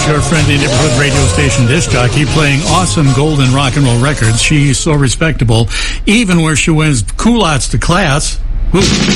your friendly neighborhood radio station disc jockey, playing awesome golden rock and roll records. She's so respectable, even where she wins culottes to class. Ooh.